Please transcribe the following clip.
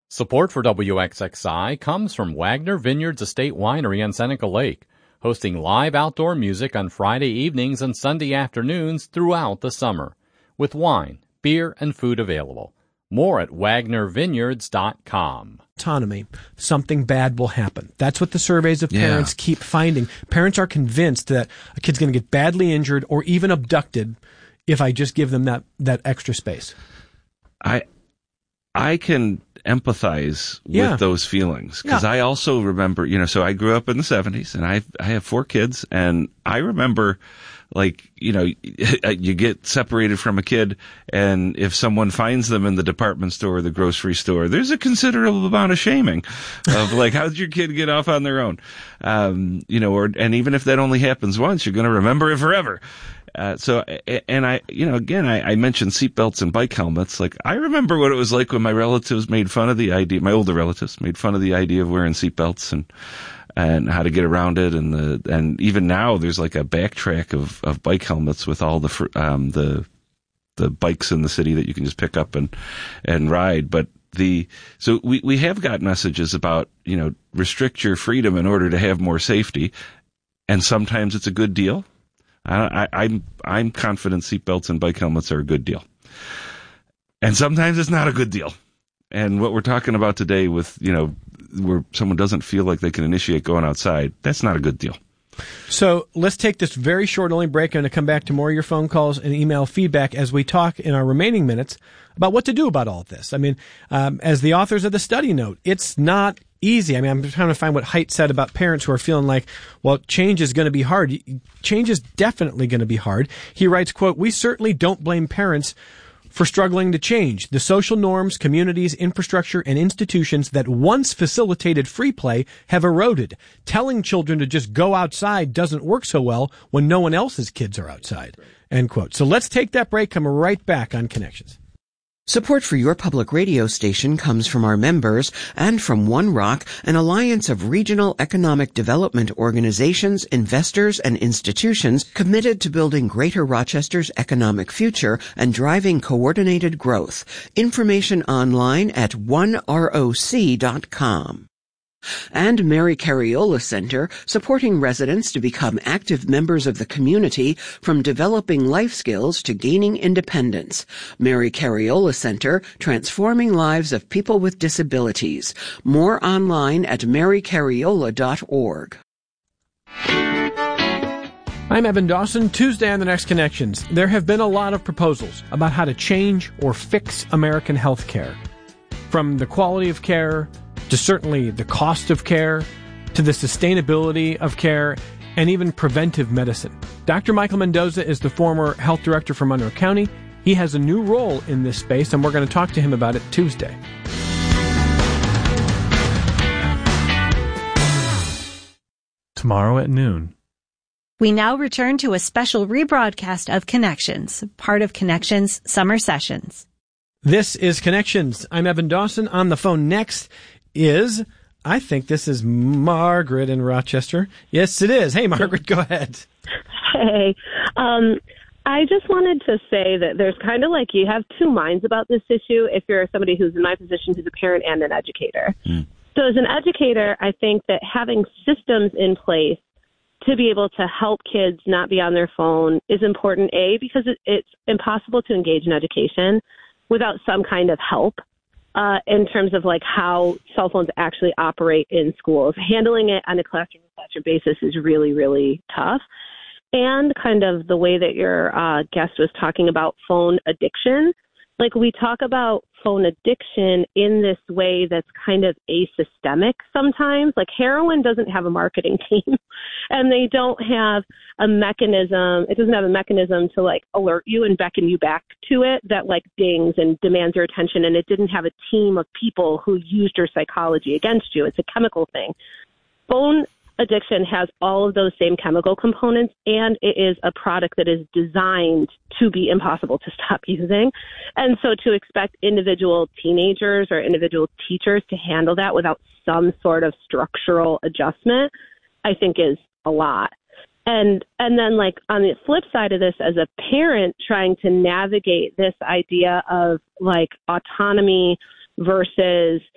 Support for WXXI comes from Wagner Vineyards Estate Winery on Seneca Lake, hosting live outdoor music on Friday evenings and Sunday afternoons throughout the summer, with wine, beer, and food available. More at WagnerVineyards.com. Autonomy, something bad will happen. That's what the surveys of parents keep finding. Parents are convinced that a kid's going to get badly injured or even abducted if I just give them that extra space. I can empathize with those feelings because I also remember, so I grew up in the 70s and I have 4 kids, and I remember, you get separated from a kid, and if someone finds them in the department store or the grocery store, there's a considerable amount of shaming of how'd your kid get off on their own? And even if that only happens once, you're going to remember it forever. I mentioned seatbelts and bike helmets. I remember what it was like when my relatives made fun of the idea, my older relatives made fun of the idea of wearing seatbelts and how to get around it. And even now there's a backtrack of bike helmets with all the bikes in the city that you can just pick up and ride. But so we have got messages about, restrict your freedom in order to have more safety. And sometimes it's a good deal. I'm confident seatbelts and bike helmets are a good deal. And sometimes it's not a good deal. And what we're talking about today with, where someone doesn't feel like they can initiate going outside, that's not a good deal. So let's take this very short only break. I'm going to come back to more of your phone calls and email feedback as we talk in our remaining minutes about what to do about all of this. I mean, as the authors of the study note, it's not easy. I mean, I'm trying to find what Haidt said about parents who are feeling like, well, change is going to be hard. Change is definitely going to be hard. He writes, quote, "We certainly don't blame parents for struggling to change. The social norms, communities, infrastructure, and institutions that once facilitated free play have eroded. Telling children to just go outside doesn't work so well when no one else's kids are outside." End quote. So let's take that break. Come right back on Connections. Support for your public radio station comes from our members and from One Rock, an alliance of regional economic development organizations, investors, and institutions committed to building Greater Rochester's economic future and driving coordinated growth. Information online at oneroc.com. And Mary Cariola Center, supporting residents to become active members of the community from developing life skills to gaining independence. Mary Cariola Center, transforming lives of people with disabilities. More online at marycariola.org. I'm Evan Dawson. Tuesday on The Next Connections. There have been a lot of proposals about how to change or fix American health care. From the quality of care to certainly the cost of care, to the sustainability of care, and even preventive medicine. Dr. Michael Mendoza is the former health director for Monroe County. He has a new role in this space, and we're going to talk to him about it Tuesday. Tomorrow at noon. We now return to a special rebroadcast of Connections, part of Connections Summer Sessions. This is Connections. I'm Evan Dawson. On the phone next I think this is Margaret in Rochester. Yes, it is. Hey, Margaret, go ahead. Hey, I just wanted to say that there's kind of you have two minds about this issue if you're somebody who's in my position who's a parent and an educator. So as an educator, I think that having systems in place to be able to help kids not be on their phone is important, because it's impossible to engage in education without some kind of help. In terms of how cell phones actually operate in schools. Handling it on a classroom-to-classroom basis is really, really tough. And kind of the way that your guest was talking about phone addiction, we talk about phone addiction in this way that's kind of asystemic sometimes. Heroin doesn't have a marketing team, and they don't have a mechanism. It doesn't have a mechanism to alert you and beckon you back to it that dings and demands your attention. And it didn't have a team of people who used your psychology against you. It's a chemical thing. Phone addiction has all of those same chemical components, and it is a product that is designed to be impossible to stop using. And so to expect individual teenagers or individual teachers to handle that without some sort of structural adjustment, I think is a lot. And then on the flip side of this, as a parent trying to navigate this idea of autonomy versus